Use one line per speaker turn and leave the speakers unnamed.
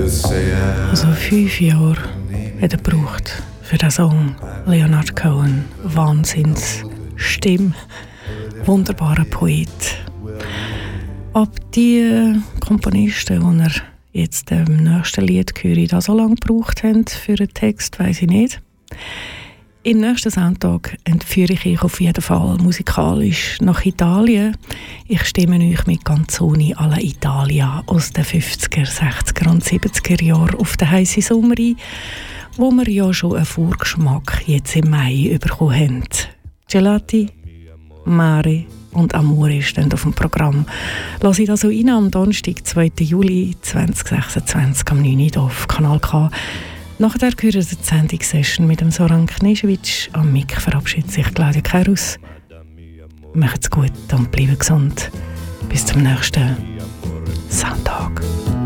Also 5 Jahre hat er gebraucht für den Song. Leonard Cohen, Wahnsinnsstimme, wunderbarer Poet. Ob die Komponisten, die er jetzt im nächsten Lied höre, da so lange gebraucht haben für einen Text, weiss ich nicht. Im nächsten Sonntag entführe ich euch auf jeden Fall musikalisch nach Italien. Ich stimme euch mit Canzoni alla Italia aus den 50er, 60er und 70er Jahren auf den heißen Sommer ein, wo wir ja schon einen Vorgeschmack jetzt im Mai bekommen haben. Gelati, Mare und Amore stehen auf dem Programm. Lass ich also rein am Donnerstag, 2. Juli 2026 am 9. Uhr auf Kanal K. Nachher hören Sie die Sendungssession mit dem Soran Knežević. Am Mic verabschiedet sich Claudia Kerus. Macht's gut und bleiben gesund. Bis zum nächsten Sonntag.